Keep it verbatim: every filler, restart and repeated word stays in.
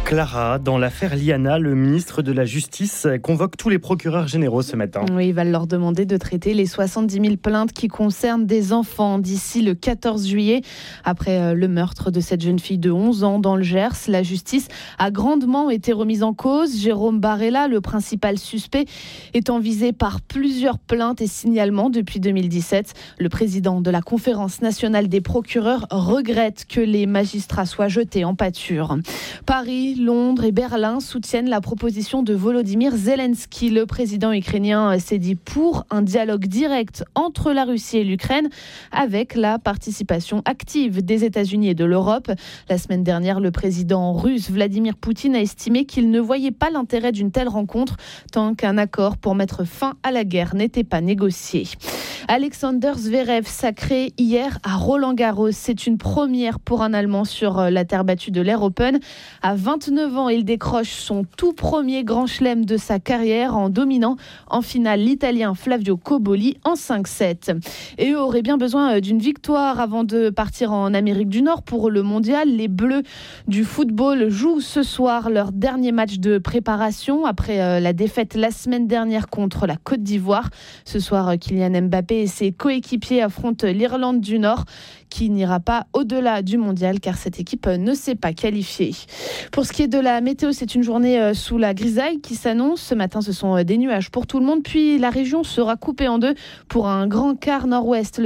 Clara, dans l'affaire Liana, le ministre de la Justice convoque tous les procureurs généraux ce matin. Oui, il va leur demander de traiter les soixante-dix mille plaintes qui concernent des enfants d'ici le quatorze juillet. Après le meurtre de cette jeune fille de onze ans dans le Gers, la justice a grandement été remise en cause. Jérôme Barella, le principal suspect, étant visé par plusieurs plaintes et signalements depuis deux mille dix-sept. Le président de la Conférence nationale des procureurs regrette que les magistrats soient jetés en pâture. Paris, Londres et Berlin soutiennent la proposition de Volodymyr Zelensky. Le président ukrainien s'est dit pour un dialogue direct entre la Russie et l'Ukraine avec la participation active des États-Unis et de l'Europe. La semaine dernière, le président russe Vladimir Poutine a estimé qu'il ne voyait pas l'intérêt d'une telle rencontre tant qu'un accord pour mettre fin à la guerre n'était pas négocié. Alexander Zverev sacré hier à Roland-Garros. C'est une première pour un Allemand sur la terre battue de l'Air Open. À vingt-neuf ans, il décroche son tout premier grand chelem de sa carrière en dominant en finale l'Italien Flavio Cobolli en cinq sept. Et eux auraient bien besoin d'une victoire avant de partir en Amérique du Nord pour le mondial. Les Bleus du football jouent ce soir leur dernier match de préparation après la défaite la semaine dernière contre la Côte d'Ivoire. Ce soir, Kylian Mbappé et ses coéquipiers affrontent l'Irlande du Nord qui n'ira pas au-delà du mondial car cette équipe ne s'est pas qualifiée. Pour ce qui est de la météo, c'est une journée sous la grisaille qui s'annonce. Ce matin, ce sont des nuages pour tout le monde. Puis la région sera coupée en deux pour un grand quart nord-ouest.